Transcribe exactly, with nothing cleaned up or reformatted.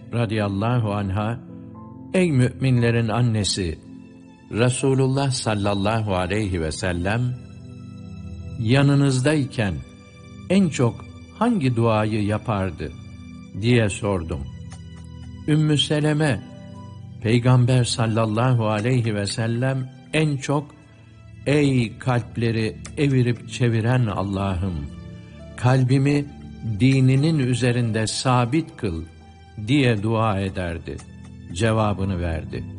radıyallahu anha, ey müminlerin annesi, Resulullah sallallahu aleyhi ve sellem, yanınızdayken en çok hangi duayı yapardı diye sordum. Ümmü Seleme, Peygamber sallallahu aleyhi ve sellem en çok, ey kalpleri evirip çeviren Allah'ım, kalbimi dininin üzerinde sabit kıl diye dua ederdi. Cevabını verdi.